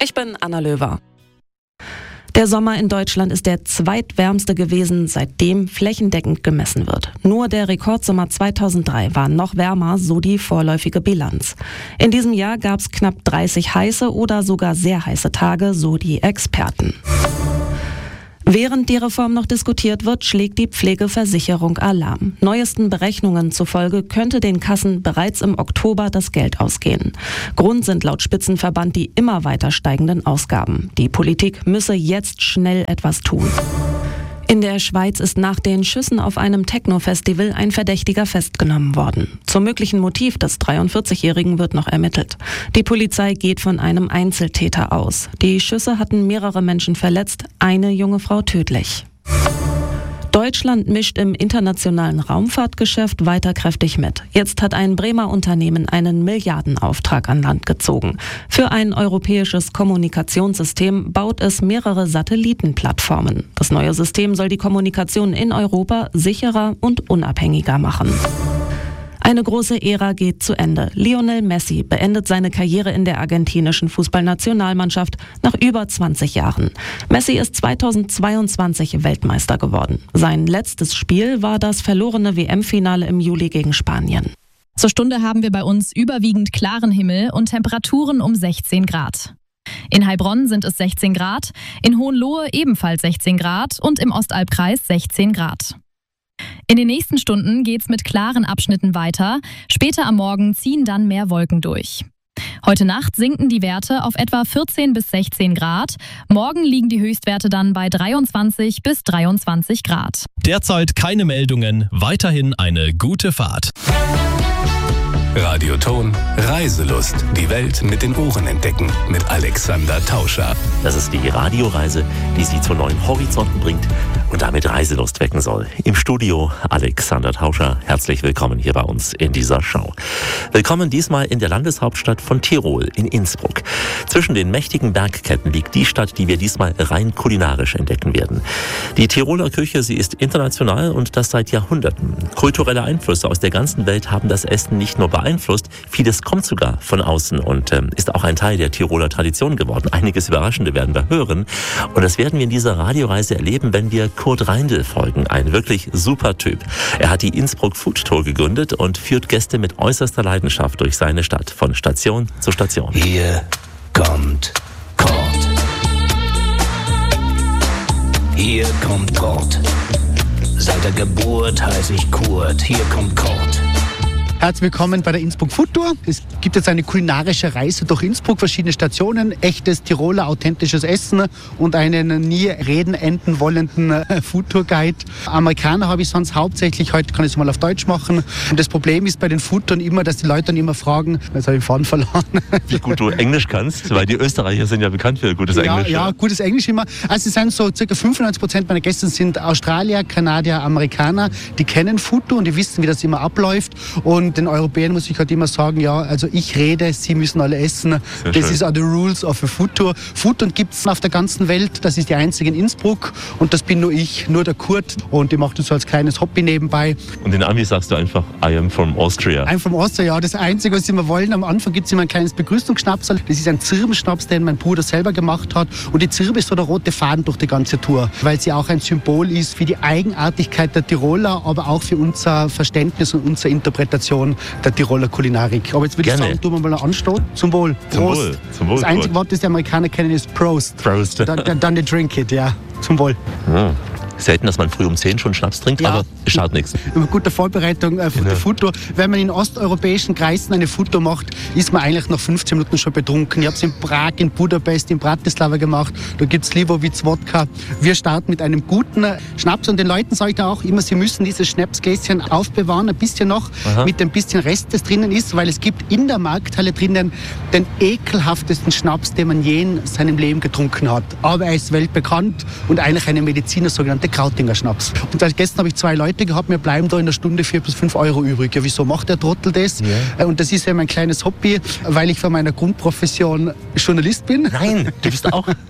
Ich bin Anna Löwer. Der Sommer in Deutschland ist der zweitwärmste gewesen, seitdem flächendeckend gemessen wird. Nur der Rekordsommer 2003 war noch wärmer, so die vorläufige Bilanz. In diesem Jahr gab es knapp 30 heiße oder sogar sehr heiße Tage, so die Experten. Während die Reform noch diskutiert wird, schlägt die Pflegeversicherung Alarm. Neuesten Berechnungen zufolge könnte den Kassen bereits im Oktober das Geld ausgehen. Grund sind laut Spitzenverband die immer weiter steigenden Ausgaben. Die Politik müsse jetzt schnell etwas tun. In der Schweiz ist nach den Schüssen auf einem Techno-Festival ein Verdächtiger festgenommen worden. Zum möglichen Motiv des 43-Jährigen wird noch ermittelt. Die Polizei geht von einem Einzeltäter aus. Die Schüsse hatten mehrere Menschen verletzt, eine junge Frau tödlich. Deutschland mischt im internationalen Raumfahrtgeschäft weiter kräftig mit. Jetzt hat ein Bremer Unternehmen einen Milliardenauftrag an Land gezogen. Für ein europäisches Kommunikationssystem baut es mehrere Satellitenplattformen. Das neue System soll die Kommunikation in Europa sicherer und unabhängiger machen. Eine große Ära geht zu Ende. Lionel Messi beendet seine Karriere in der argentinischen Fußballnationalmannschaft nach über 20 Jahren. Messi ist 2022 Weltmeister geworden. Sein letztes Spiel war das verlorene WM-Finale im Juli gegen Spanien. Zur Stunde haben wir bei uns überwiegend klaren Himmel und Temperaturen um 16 Grad. In Heilbronn sind es 16 Grad, in Hohenlohe ebenfalls 16 Grad und im Ostalbkreis 16 Grad. In den nächsten Stunden geht's mit klaren Abschnitten weiter. Später am Morgen ziehen dann mehr Wolken durch. Heute Nacht sinken die Werte auf etwa 14 bis 16 Grad. Morgen liegen die Höchstwerte dann bei 23 bis 23 Grad. Derzeit keine Meldungen. Weiterhin eine gute Fahrt. Radioton Reiselust. Die Welt mit den Ohren entdecken. Mit Alexander Tauscher. Das ist die Radioreise, die Sie zu neuen Horizonten bringt und damit Reiselust wecken soll. Im Studio Alexander Tauscher. Herzlich willkommen hier bei uns in dieser Show. Willkommen diesmal in der Landeshauptstadt von Tirol, in Innsbruck. Zwischen den mächtigen Bergketten liegt die Stadt, die wir diesmal rein kulinarisch entdecken werden. Die Tiroler Küche, sie ist international und das seit Jahrhunderten. Kulturelle Einflüsse aus der ganzen Welt haben das Essen nicht nur beeinflusst, vieles kommt sogar von außen und ist auch ein Teil der Tiroler Tradition geworden. Einiges Überraschende werden wir hören und das werden wir in dieser Radioreise erleben, wenn wir Kurt Reindl folgen. Ein wirklich super Typ. Er hat die Innsbruck Food Tour gegründet und führt Gäste mit äußerster Leidenschaft durch seine Stadt, von Station zu Station. Hier kommt Kurt. Hier kommt Kurt. Seit der Geburt heiße ich Kurt. Hier kommt Kurt. Herzlich willkommen bei der Innsbruck Food Tour. Es gibt jetzt eine kulinarische Reise durch Innsbruck, verschiedene Stationen, echtes Tiroler, authentisches Essen und einen nie reden enden wollenden Food Tour Guide. Amerikaner habe ich sonst hauptsächlich, heute kann ich es mal auf Deutsch machen. Und das Problem ist bei den Food Touren immer, dass die Leute dann immer fragen, jetzt habe ich den Faden verloren. Wie gut du Englisch kannst, weil die Österreicher sind ja bekannt für gutes Englisch. Ja, gutes Englisch immer. Also es sind so ca. 95% meiner Gäste sind Australier, Kanadier, Amerikaner. Die kennen Food Tour und die wissen, wie das immer abläuft. Und den Europäern muss ich halt immer sagen, ja, also ich rede, sie müssen alle essen. Das ist auch the rules of a Food Tour. Food Tour gibt es auf der ganzen Welt. Das ist die einzige in Innsbruck. Und das bin nur ich, nur der Kurt. Und ich mache das so als kleines Hobby nebenbei. Und in Amis sagst du einfach, I am from Austria. I'm from Austria, ja. Das Einzige, was sie immer wollen, am Anfang gibt es immer ein kleines Begrüßungsschnapsal. Das ist ein Zirbenschnaps, den mein Bruder selber gemacht hat. Und die Zirbe ist so der rote Faden durch die ganze Tour. Weil sie auch ein Symbol ist für die Eigenartigkeit der Tiroler, aber auch für unser Verständnis und unsere Interpretation der Tiroler Kulinarik. Aber jetzt würde ich sagen, tun wir mal einen Anstoß. Zum Wohl. Prost. Zum Wohl. Das einzige Wort, das die Amerikaner kennen, ist Prost. Prost. Dann die drink it, ja. Zum Wohl. Ja. Selten, dass man früh um 10 schon Schnaps trinkt, aber es schadet nichts. Mit guter Vorbereitung für die Food Tour. Wenn man in osteuropäischen Kreisen eine Food Tour macht, ist man eigentlich nach 15 Minuten schon betrunken. Ich habe es in Prag, in Budapest, in Bratislava gemacht. Da gibt es Slivovitz Wodka. Wir starten mit einem guten Schnaps und den Leuten sage ich da auch immer, sie müssen dieses Schnapsgläschen aufbewahren, ein bisschen noch, mit ein bisschen Rest, das drinnen ist, weil es gibt in der Markthalle drinnen den ekelhaftesten Schnaps, den man je in seinem Leben getrunken hat. Aber er ist weltbekannt und eigentlich eine Mediziner, sogenannte Krautinger Schnaps. Und gestern habe ich 2 Leute gehabt, mir bleiben da in der Stunde 4 bis 5 Euro übrig. Ja, wieso macht der Trottel das? Yeah. Und das ist ja mein kleines Hobby, weil ich von meiner Grundprofession Journalist bin. Nein, du bist auch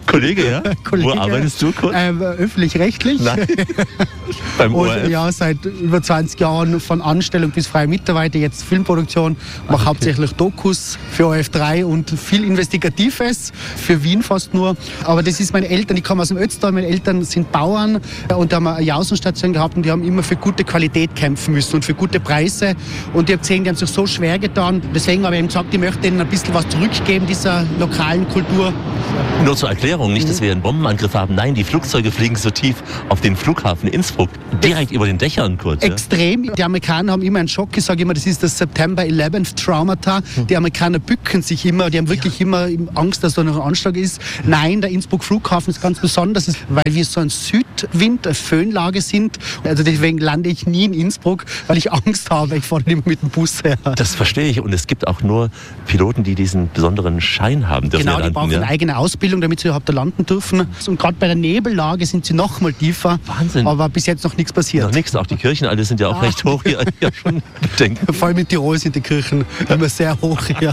Kollege, ja? Kollege. Wo arbeitest du kurz? Öffentlich-rechtlich. Nein. Beim Und ORF? ja, seit über 20 Jahren von Anstellung bis freie Mitarbeiter, jetzt Filmproduktion, mache hauptsächlich Dokus für ORF3 und viel Investigatives, für Wien fast nur. Aber das ist meine Eltern, ich komme aus dem Ötztal, meine Eltern sind Bauern und da haben wir eine Außenstation gehabt und die haben immer für gute Qualität kämpfen müssen und für gute Preise. Und ich habe gesehen, die haben sich so schwer getan. Deswegen habe ich eben gesagt, ich möchte ihnen ein bisschen was zurückgeben, dieser lokalen Kultur. Nur zur Erklärung, nicht, dass wir einen Bombenangriff haben. Nein, die Flugzeuge fliegen so tief auf den Flughafen Innsbruck, direkt über den Dächern kurz. Ja? Extrem. Die Amerikaner haben immer einen Schock. Ich sage immer, das ist das September 11th Traumata. Die Amerikaner bücken sich immer. Die haben wirklich immer Angst, dass da noch ein Anschlag ist. Nein, der Innsbruck Flughafen ist ganz besonders, weil wir so ein Südwind, eine Föhnlage sind. Also deswegen lande ich nie in Innsbruck, weil ich Angst habe. Ich fahre immer mit dem Bus her. Das verstehe ich. Und es gibt auch nur Piloten, die diesen besonderen Schein haben. Genau, die brauchen eine eigene Ausbildung, damit sie überhaupt da landen dürfen. Und gerade bei der Nebellage sind sie noch mal tiefer. Wahnsinn. Aber bis jetzt noch nichts passiert. Noch nichts. Auch die Kirchen alle sind ja auch recht hoch. Ja, schon bedenken. Vor allem in Tirol sind die Kirchen immer sehr hoch. Ja.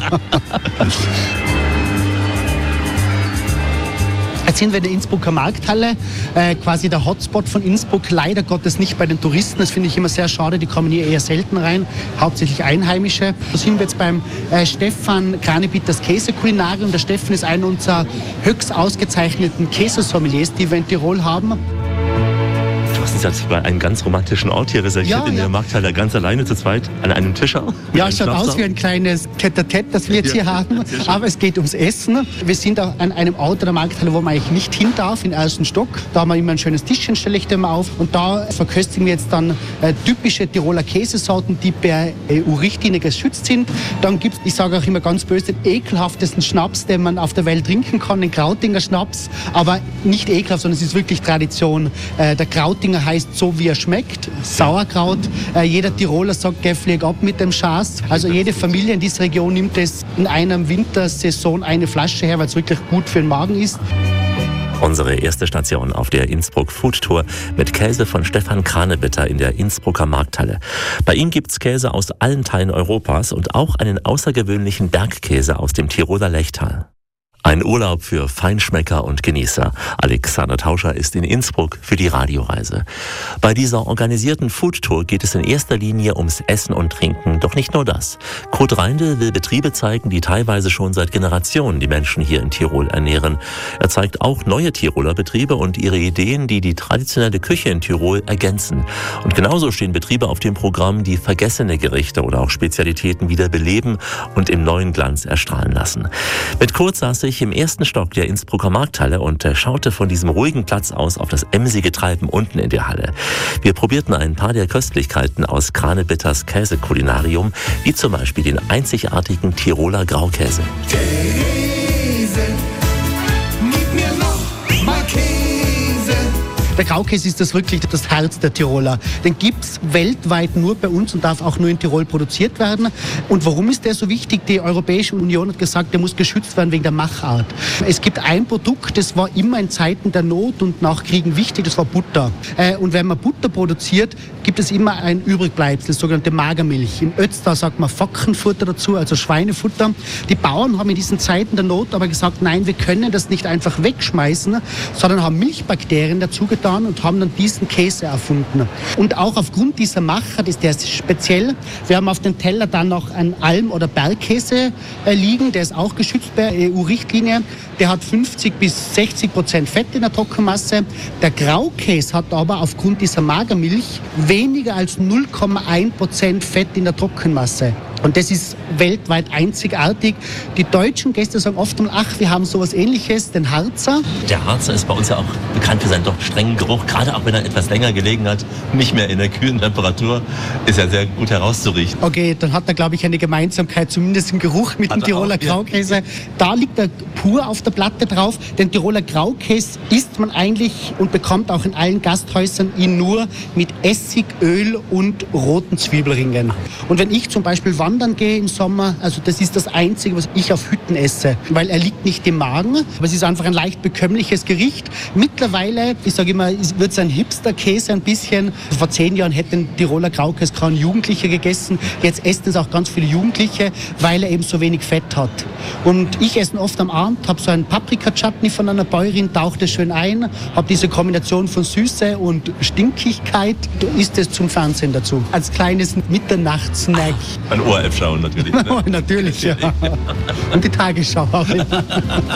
Jetzt sind wir in der Innsbrucker Markthalle, quasi der Hotspot von Innsbruck. Leider Gottes nicht bei den Touristen, das finde ich immer sehr schade, die kommen hier eher selten rein, hauptsächlich Einheimische. Da sind wir jetzt beim Stefan Kranebitters Käsekulinarium. Der Stefan ist einer unserer höchst ausgezeichneten Käsesommeliers, die wir in Tirol haben. Du hast bei einem ganz romantischen Ort hier reserviert, in der Markthalle, ganz alleine zu zweit an einem Tisch. Ja, es schaut aus wie ein kleines Tête-à-tête, das wir jetzt hier haben, aber es geht ums Essen. Wir sind auch an einem Ort der Markthalle, wo man eigentlich nicht hin darf, im ersten Stock. Da haben wir immer ein schönes Tischchen, stelle ich dir mal auf. Und da verköstigen wir jetzt dann typische Tiroler Käsesorten, die per EU-Richtlinie geschützt sind. Dann gibt es, ich sage auch immer ganz böse, den ekelhaftesten Schnaps, den man auf der Welt trinken kann, den Krautinger Schnaps. Aber nicht ekelhaft, sondern es ist wirklich Tradition. Der Krautinger heißt so, wie er schmeckt, Sauerkraut. Jeder Tiroler sagt, geh, flieg ab mit dem Schaß. Also jede Familie in dieser Region nimmt es in einer Wintersaison eine Flasche her, weil es wirklich gut für den Magen ist. Unsere erste Station auf der Innsbruck Food Tour mit Käse von Stefan Kranebitter in der Innsbrucker Markthalle. Bei ihm gibt's Käse aus allen Teilen Europas und auch einen außergewöhnlichen Bergkäse aus dem Tiroler Lechtal. Ein Urlaub für Feinschmecker und Genießer. Alexander Tauscher ist in Innsbruck für die Radioreise. Bei dieser organisierten Foodtour geht es in erster Linie ums Essen und Trinken. Doch nicht nur das. Kurt Reindl will Betriebe zeigen, die teilweise schon seit Generationen die Menschen hier in Tirol ernähren. Er zeigt auch neue Tiroler Betriebe und ihre Ideen, die die traditionelle Küche in Tirol ergänzen. Und genauso stehen Betriebe auf dem Programm, die vergessene Gerichte oder auch Spezialitäten wieder beleben und im neuen Glanz erstrahlen lassen. Mit Kurt saß ich im ersten Stock der Innsbrucker Markthalle und schaute von diesem ruhigen Platz aus auf das emsige Treiben unten in der Halle. Wir probierten ein paar der Köstlichkeiten aus Kranebitters Käsekulinarium, wie zum Beispiel den einzigartigen Tiroler Graukäse. Käse, gib mir noch mal Käse. Der Graukäse ist das wirklich das Herz der Tiroler. Den gibt es weltweit nur bei uns und darf auch nur in Tirol produziert werden. Und warum ist der so wichtig? Die Europäische Union hat gesagt, der muss geschützt werden wegen der Machart. Es gibt ein Produkt, das war immer in Zeiten der Not und nach Kriegen wichtig, das war Butter. Und wenn man Butter produziert, gibt es immer ein Übrigbleibsel, das sogenannte Magermilch. Im Ötztal sagt man Fockenfutter dazu, also Schweinefutter. Die Bauern haben in diesen Zeiten der Not aber gesagt, nein, wir können das nicht einfach wegschmeißen, sondern haben Milchbakterien dazu getan und haben dann diesen Käse erfunden. Und auch aufgrund dieser Machart ist der speziell. Wir haben auf dem Teller dann noch einen Alm- oder Bergkäse liegen, der ist auch geschützt per EU-Richtlinie. Der hat 50-60% Fett in der Trockenmasse. Der Graukäse hat aber aufgrund dieser Magermilch weniger als 0,1% Fett in der Trockenmasse. Und das ist weltweit einzigartig. Die deutschen Gäste sagen oft, ach, wir haben sowas Ähnliches, den Harzer. Der Harzer ist bei uns ja auch bekannt für seinen doch strengen Geruch, gerade auch wenn er etwas länger gelegen hat, nicht mehr in der kühlen Temperatur, ist er sehr gut herauszuriechen. Okay, dann hat er, glaube ich, eine Gemeinsamkeit, zumindest im Geruch mit dem Tiroler Graukäse. Ja. Da liegt er pur auf der Platte drauf. Den Tiroler Graukäse isst man eigentlich und bekommt auch in allen Gasthäusern ihn nur mit Essig, Öl und roten Zwiebelringen. Und wenn ich zum Beispiel wandern gehe im Sommer, also das ist das Einzige, was ich auf Hütten esse, weil er liegt nicht im Magen, aber es ist einfach ein leicht bekömmliches Gericht. Mittlerweile, ich sage immer, wird es ein Hipster-Käse ein bisschen. Vor 10 Jahren hätten Tiroler Graukäse kaum Jugendliche gegessen. Jetzt essen es auch ganz viele Jugendliche, weil er eben so wenig Fett hat. Und ich esse ihn oft am Abend Strand, habe so einen Paprika-Chutney von einer Bäuerin, tauche das schön ein, habe diese Kombination von Süße und Stinkigkeit, du isst es zum Fernsehen dazu. Als kleines Mitternachtssnack. Ein ORF schauen natürlich. Ne? Natürlich, ja. Und die Tagesschau auch.